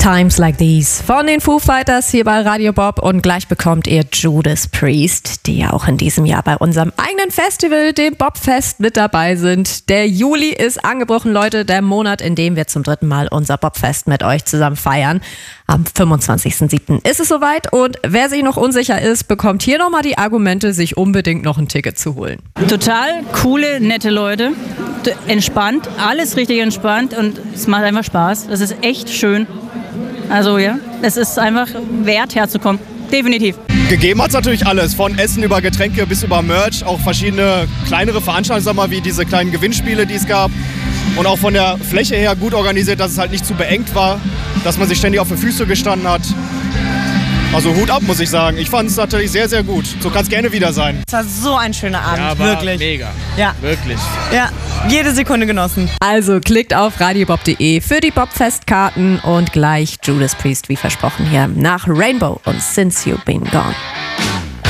Times Like These von den Foo Fighters hier bei Radio Bob und gleich bekommt ihr Judas Priest, die ja auch in diesem Jahr bei unserem eigenen Festival, dem Bobfest, mit dabei sind. Der Juli ist angebrochen, Leute, der Monat, in dem wir zum 3. Mal unser Bobfest mit euch zusammen feiern. Am 25.07. ist es soweit und wer sich noch unsicher ist, bekommt hier nochmal die Argumente, sich unbedingt noch ein Ticket zu holen. Total coole, nette Leute, entspannt, alles richtig entspannt und es macht einfach Spaß. Das ist echt schön. Also ja, es ist einfach wert herzukommen, definitiv. Gegeben hat es natürlich alles, von Essen über Getränke bis über Merch, auch verschiedene kleinere Veranstaltungen, sag mal, wie diese kleinen Gewinnspiele, die es gab. Und auch von der Fläche her gut organisiert, dass es halt nicht zu beengt war, dass man sich ständig auf die Füße gestanden hat. Also Hut ab, muss ich sagen. Ich fand es natürlich sehr, sehr gut. So kann es gerne wieder sein. Es war so ein schöner Abend, ja, war wirklich. Mega. Ja. Wirklich. Ja, jede Sekunde genossen. Also klickt auf radiobob.de für die Bobfestkarten und gleich Judas Priest, wie versprochen, hier nach Rainbow und Since You've Been Gone.